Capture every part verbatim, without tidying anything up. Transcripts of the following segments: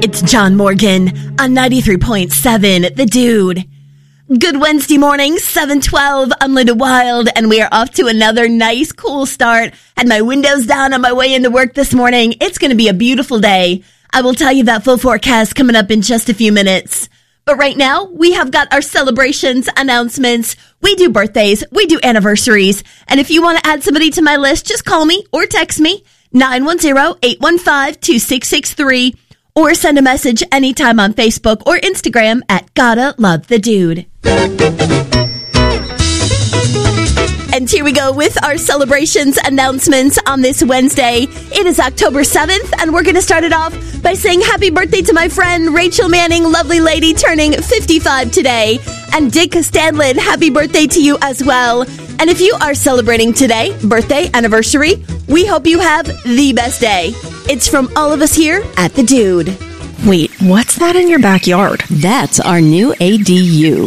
It's John Morgan on ninety-three point seven, The Dude. Good Wednesday morning, seven twelve. I'm Linda Wild, and we are off to another nice, cool start. Had my windows down on my way into work this morning. It's going to be a beautiful day. I will tell you that full forecast coming up in just a few minutes. But right now, we have got our celebrations, announcements. We do birthdays, we do anniversaries. And if you want to add somebody to my list, just call me or text me, nine one zero, eight one five, two six six three, or send a message anytime on Facebook or Instagram at Gotta Love the Dude. And here we go with our celebrations announcements on this Wednesday. It is October seventh, and we're going to start it off by saying happy birthday to my friend Rachel Manning, lovely lady, turning fifty-five today. And Dick Stanlin, happy birthday to you as well. And if you are celebrating today, birthday, anniversary, we hope you have the best day. It's from all of us here at The Dude. Wait, what's that in your backyard? That's our new A D U.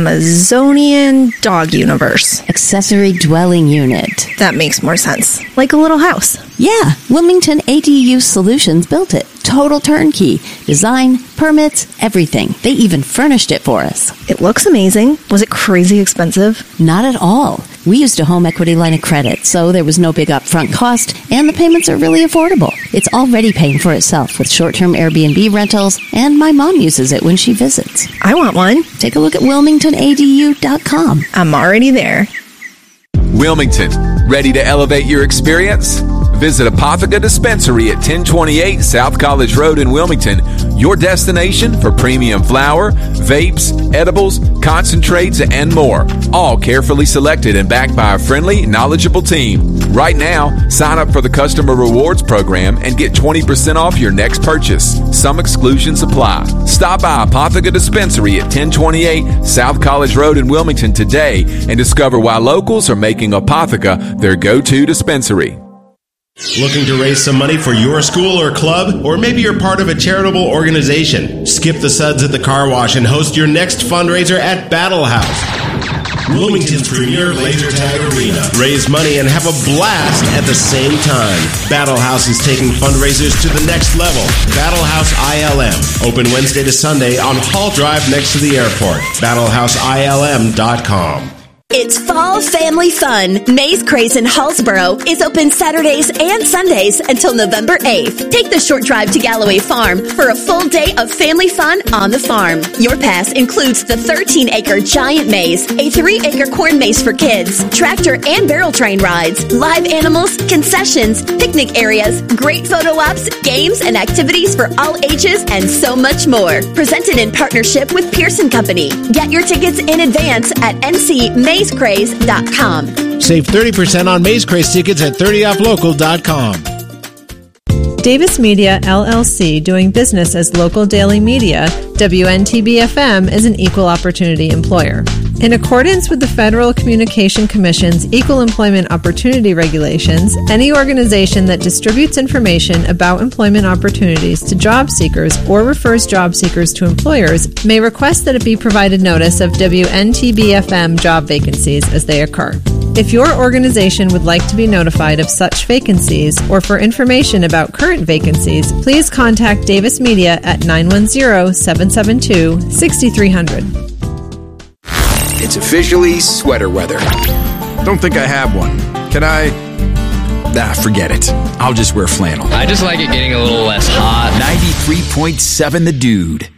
Amazonian Dog Universe. Accessory Dwelling Unit. That makes more sense. Like a little house. Yeah, Wilmington A D U Solutions built it. Total turnkey. Design, permits, everything. They even furnished it for us. It looks amazing. Was it crazy expensive? Not at all. We used a home equity line of credit, so there was no big upfront cost, and the payments are really affordable. It's already paying for itself with short-term Airbnb rentals, and my mom uses it when she visits. I want one. Take a look at wilmington a d u dot com. I'm already there. Wilmington, ready to elevate your experience? Visit Apothega Dispensary at ten twenty-eight South College Road in Wilmington, your destination for premium flower, vapes, edibles, concentrates, and more. All carefully selected and backed by a friendly, knowledgeable team. Right now, sign up for the Customer Rewards Program and get twenty percent off your next purchase. Some exclusions apply. Stop by Apothega Dispensary at ten twenty-eight South College Road in Wilmington today and discover why locals are making Apothega their go-to dispensary. Looking to raise some money for your school or club? Or maybe you're part of a charitable organization? Skip the suds at the car wash and host your next fundraiser at Battle House, Wilmington's premier laser tag arena. Raise money and have a blast at the same time. Battle House is taking fundraisers to the next level. Battle House I L M. Open Wednesday to Sunday on Hall Drive next to the airport. battle house I L M dot com. It's Fall Family Fun. Maze Craze in Hallsboro is open Saturdays and Sundays until November eighth. Take the short drive to Galloway Farm for a full day of family fun on the farm. Your pass includes the thirteen acre giant maze, a three acre corn maze for kids, tractor and barrel train rides, live animals, concessions, picnic areas, great photo ops, games and activities for all ages, and so much more. Presented in partnership with Pearson Company. Get your tickets in advance at n c maze craze dot com. Save thirty percent on Maze Craze tickets at thirty off local dot com. Davis Media, L L C, doing business as local daily media, W N T B F M is an equal opportunity employer. In accordance with the Federal Communication Commission's Equal Employment Opportunity Regulations, any organization that distributes information about employment opportunities to job seekers or refers job seekers to employers may request that it be provided notice of W N T B F M job vacancies as they occur. If your organization would like to be notified of such vacancies or for information about current vacancies, please contact Davis Media at nine one zero, seven seven two, six three zero zero. It's officially sweater weather. Don't think I have one. Can I? Nah, forget it. I'll just wear flannel. I just like it getting a little less hot. ninety-three point seven The Dude.